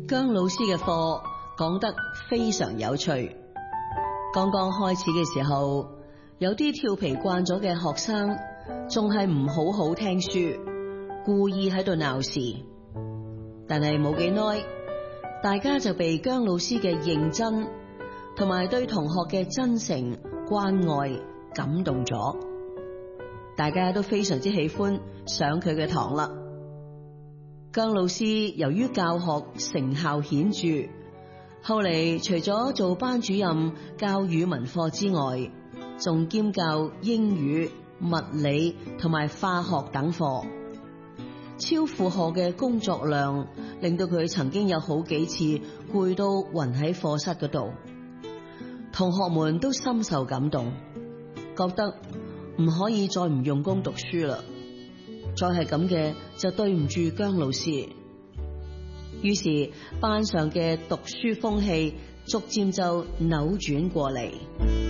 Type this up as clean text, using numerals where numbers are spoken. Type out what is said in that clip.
姜老師嘅課講得非常有趣。剛剛開始嘅時候，有啲調皮慣咗嘅學生仲係唔好好聽書，故意喺度鬧事。但係冇幾耐，大家就被姜老師嘅認真同埋對同學嘅真誠關愛感動咗，大家都非常之喜歡上佢嘅堂啦。姜老師由於教學成效顯著，後嚟除咗做班主任教語文課之外，仲兼教英語、物理同埋化學等課。超負荷嘅工作量令到佢曾經有好幾次攰到暈喺課室嗰度，同學們都深受感動，覺得唔可以再唔用功讀書啦，再係咁嘅就對唔住姜老師。於是班上嘅讀書風氣逐漸就扭轉過嚟。